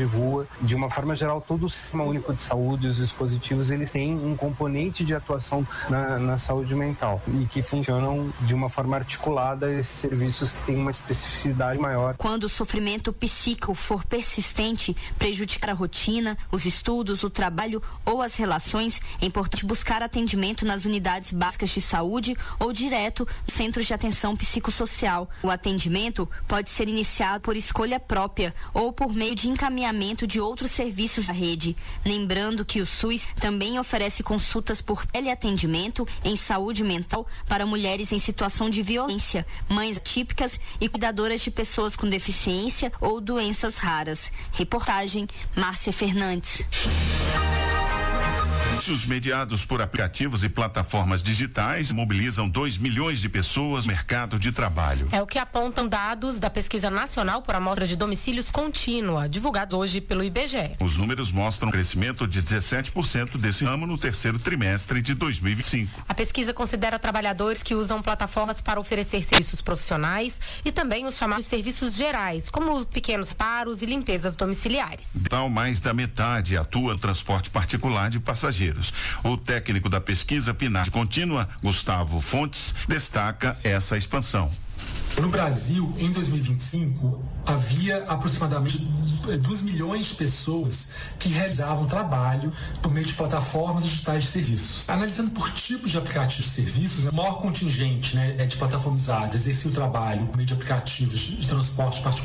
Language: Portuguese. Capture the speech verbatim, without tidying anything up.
de rua. De uma forma geral, todo o Sistema Único de Saúde, os dispositivos, eles têm um componente de atuação na, na saúde mental e que funcionam de uma forma articulada esses serviços que têm uma especificidade maior. Quando o sofrimento psíquico for persistente, prejudicar a rotina, os estudos, o trabalho ou as relações, é importante buscar atendimento nas unidades básicas de saúde ou direto nos centros de atenção psicossocial. O atendimento pode ser iniciado por escolha própria ou por meio de encaminhamento de outros serviços da rede. Lembrando que o SUS também oferece consultas por teleatendimento em saúde mental para mulheres em situação de violência, mães atípicas e cuidadoras de pessoas com deficiência ou doenças raras. Reportagem Márcia Fernandes. Os mediados por aplicativos e plataformas digitais mobilizam dois milhões de pessoas no mercado de trabalho. É o que apontam dados da Pesquisa Nacional por Amostra de Domicílios Contínua, divulgados hoje pelo I B G E. Os números mostram um crescimento de dezessete por cento desse ramo no terceiro trimestre de dois mil e vinte e cinco. A pesquisa considera trabalhadores que usam plataformas para oferecer serviços profissionais e também os chamados serviços gerais, como pequenos reparos e limpezas domiciliares. Tal, mais da metade atua no transporte particular de passageiros. O técnico da pesquisa P N A D Contínua, Gustavo Fontes, destaca essa expansão. No Brasil, em dois mil e vinte e cinco, havia aproximadamente dois milhões de pessoas que realizavam trabalho por meio de plataformas digitais de serviços. Analisando por tipos de aplicativos de serviços, o maior contingente, né, de plataformas usadas exercia o trabalho por meio de aplicativos de transporte particular